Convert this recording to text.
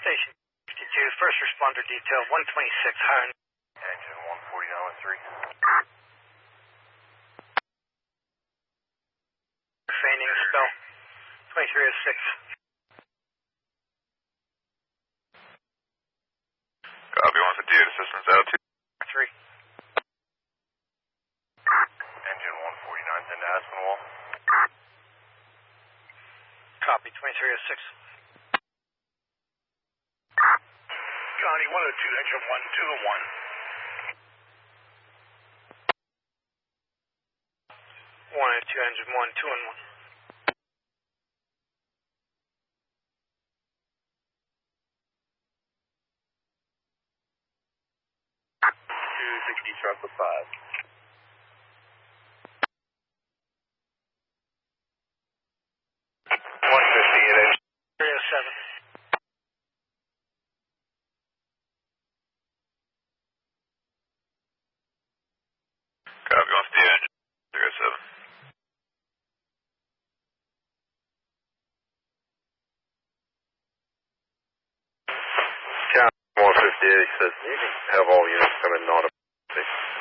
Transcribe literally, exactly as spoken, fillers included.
Station fifty-two, first responder detail, one twenty-six, higher. Engine one forty-nine with three. Feigning spell, twenty-three oh six. Copy, one fifty-eight, assistance out two. three. Engine one forty-nine, send to Aspinwall. Copy, twenty-three oh six. Johnny, one oh two, engine one two and one. one oh two, engine one, two and one. two sixty, truck with five. one fifty-eight, engine three oh seven. Copy, one fifty-eight, engine three oh seven. one fifty-eight says you can have all units come in non-emergency.